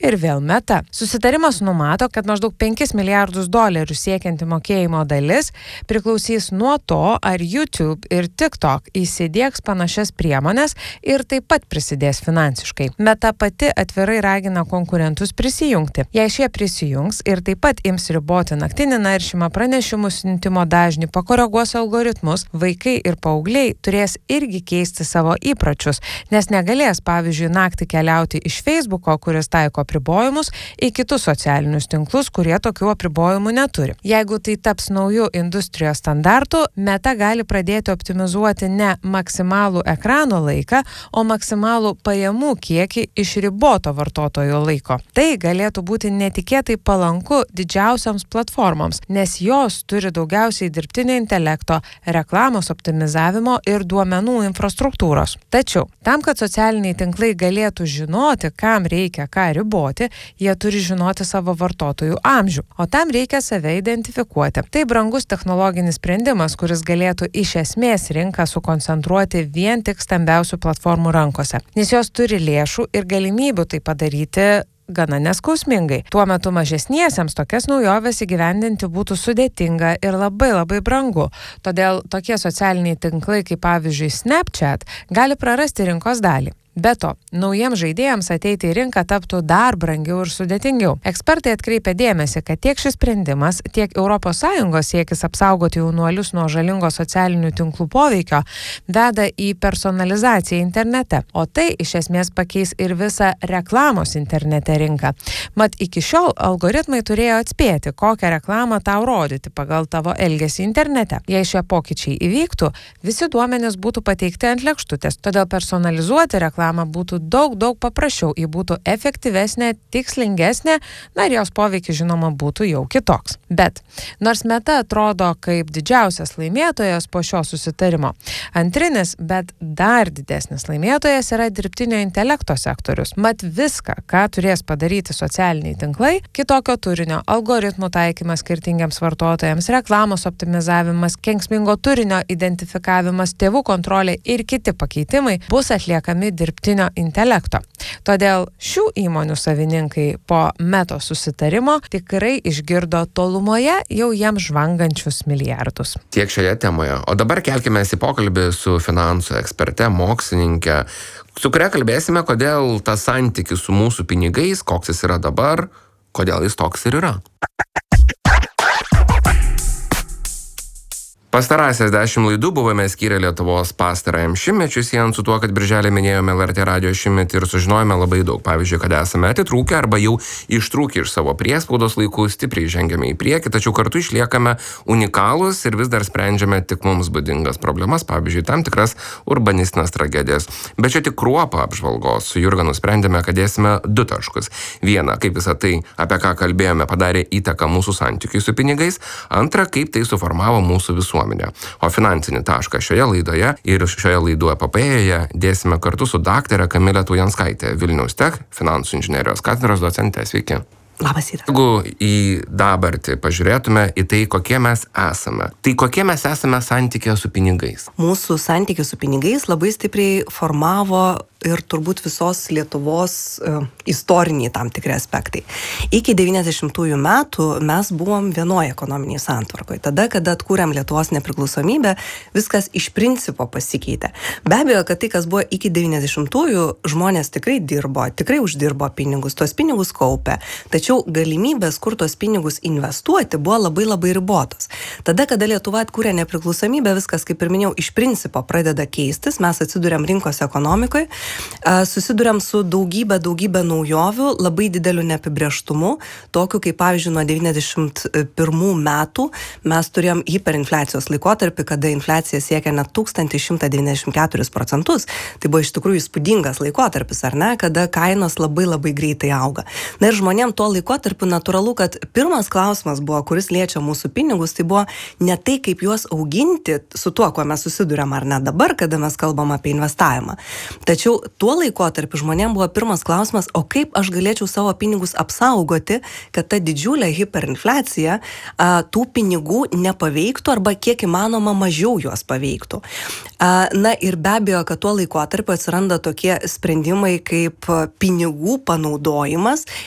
ir vėl Meta. Susitarimas numato, kad maždaug $5 milijardus siekianti mokėjimo dalis priklausys nuo to, ar YouTube ir TikTok įsidiegs panašias priemonės ir taip pat prisidės finansiškai. Meta pati atvirai ragina konkurentus prisijungti. Jei šie prisijungs ir taip pat ims riboti naktinį naršymą, pranešimų siuntimo dažnį, pakoreguos algoritmus, vaikai ir paaugliai turės irgi keisti savo įpročius, nes negalės, pavyzdžiui, naktį keliauti iš Facebooko, kuris taiko apribojimus, į kitus socialinius tinklus, kurie tokių apribojimų neturi. Jeigu tai taps naujų industrijos standartų, Meta gali pradėti optimizuoti ne maksimalų ekrano laiką, o maksimalų pajamų kiekį iš riboto vartotojo laiko. Tai galėtų būti netikėtai palanku didžiausiams platformoms, nes jos turi daugiausiai dirbtinio intelekto, reklamos optimizavimo ir duomenų infrastruktūros. Tačiau, tam, kad socialiniai tinklai galėtų žinoti, kam reikia ką riboti, jie turi žinoti savo vartotojų amžių, o tam reikia save identifikuoti. Tai brangus technologinis sprendimas, kuris galėtų iš esmės rinką sukoncentruoti vien tik stambiausių platformų rankose, nes jos turi lėšų ir galimybių tai padaryti gana neskausmingai. Tuo metu mažesniesiems tokias naujoves įgyvendinti būtų sudėtinga ir labai brangu. Todėl tokie socialiniai tinklai kaip pavyzdžiui Snapchat gali prarasti rinkos dalį. Be to, naujiems žaidėjams ateiti į rinką taptų dar brangiau ir sudėtingiau. Ekspertai atkreipia dėmesį, kad tiek šis sprendimas, tiek ES siekis apsaugoti jaunuolius nuo žalingo socialinių tinklų poveikio veda į personalizaciją internete, o tai iš esmės pakeis ir visą reklamos internete rinką. Mat, iki šiol algoritmai turėjo atspėti, kokią reklamą tau rodyti pagal tavo elgesį internete. Jei šie pokyčiai įvyktų, visi duomenys būtų pateikti ant lėkštutės, todėl personalizuoti reklamą būtų daug paprasčiau, ji būtų efektyvesnė, tikslingesnė, ir jos poveikis žinoma būtų jau kitoks. Bet, nors Meta atrodo kaip didžiausias laimėtojas po šio susitarimo, antrinis, bet dar didesnis laimėtojas yra dirbtinio intelekto sektorius. Mat viską, ką turės padaryti socialiniai tinklai, kitokio turinio, algoritmų taikymas skirtingiams vartotojams, reklamos optimizavimas, kenksmingo turinio identifikavimas, tėvų kontrolė ir kiti pakeitimai bus atliekami dirbtinio intelekto. Todėl šių įmonių savininkai po Metos susitarimo tikrai išgirdo tolumoje jau jiems žvangančius milijardus. Tiek šioje temoje. O dabar kelkime į pokalbį su finansų eksperte, mokslininke, su kuria kalbėsime, kodėl tas santykis su mūsų pinigais, koks jis yra dabar, kodėl jis toks ir yra. Pastarąsias 10 laidų buvome skyrę Lietuvos pastarajam šimtmečiui, siejant su tuo, kad birželį minėjome LRT radijo šimtmetį ir sužinojome labai daug. Pavyzdžiui, kad esame atitrūkę arba jau ištrūkę iš savo priespaudos laikų, stipriai žengiame į priekį, tačiau kartu išliekame unikalūs ir vis dar sprendžiame tik mums būdingas problemas, pavyzdžiui, tam tikras urbanistinės tragedijas. Bet čia tik kruopą apžvalgos. Su Jurga nusprendėme, kad dėsime 2 taškus. Viena, kaip visą tai, apie ką kalbėjome, padarė įtaką mūsų santykiui su pinigais. Antra, kaip tai suformavo mūsų visuomenę. O finansinį tašką šioje laidoje ir šioje laidų epopėjoje dėsime kartu su daktare Kamile Taujanskaite, Vilniaus Tech finansų inžinerijos katedros docente. Sveiki. Labas rytas. Jeigu į dabartį pažiūrėtume į tai, kokie mes esame, tai kokie mes esame santykė su pinigais? Mūsų santykė su pinigais labai stipriai formavo ir turbūt visos Lietuvos istoriniai tam tikri aspektai. Iki 90-ųjų metų mes buvom vienoje ekonominėje santvarkoje. Tada, kada atkūrėm Lietuvos nepriklausomybę, viskas iš principo pasikeitė. Be abejo, kad tai, kas buvo iki 90-ųjų, žmonės tikrai dirbo, tikrai uždirbo pinigus, tuos pinigus kaupė. Tačiau galimybės, kur tuos pinigus investuoti, buvo labai ribotos. Tada, kada Lietuva atkūrė nepriklausomybę, viskas, kaip ir minėjau, iš principo pradeda keistis, mes atsiduriam rinkos ekonomikoje, susiduriam su daugybė naujovių, labai dideliu neapibrėžtumu, tokiu kaip pavyzdžiui nuo 91 metų mes turėjom hiperinfliacijos laikotarpį, kada infliacija siekia net 1194%. Tai buvo iš tikrųjų įspūdingas laikotarpis, ar ne, kada kainos labai greitai auga. Na ir žmonėm tuo laikotarpiu natūralu, kad pirmas klausimas buvo, kuris liečia mūsų pinigus, tai buvo ne tai, kaip juos auginti su tuo, kuo mes susiduriam ar ne dabar, kada mes kalbam apie investavimą. Tačiau tuo laikotarpiu žmonėm buvo pirmas klausimas, o kaip aš galėčiau savo pinigus apsaugoti, kad ta didžiulė hiperinfliacija tų pinigų nepaveiktų arba kiek įmanoma mažiau juos paveiktų. Na ir be abejo, kad tuo laikotarpiu atsiranda tokie sprendimai kaip pinigų panaudojimas